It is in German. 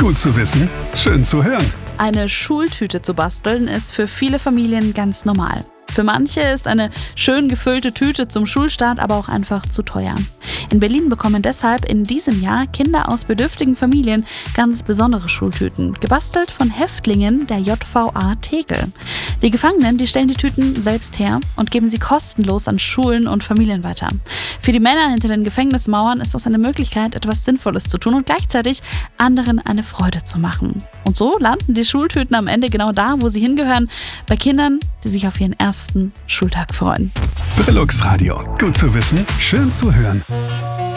Gut zu wissen, schön zu hören. Eine Schultüte zu basteln ist für viele Familien ganz normal. Für manche ist eine schön gefüllte Tüte zum Schulstart aber auch einfach zu teuer. In Berlin bekommen deshalb in diesem Jahr Kinder aus bedürftigen Familien ganz besondere Schultüten, gebastelt von Häftlingen der JVA Tegel. Die Gefangenen, die stellen die Tüten selbst her und geben sie kostenlos an Schulen und Familien weiter. Für die Männer hinter den Gefängnismauern ist das eine Möglichkeit, etwas Sinnvolles zu tun und gleichzeitig anderen eine Freude zu machen. Und so landen die Schultüten am Ende genau da, wo sie hingehören, bei Kindern, die sich auf ihren ersten Schultag freuen. Brillux Radio. Gut zu wissen, schön zu hören.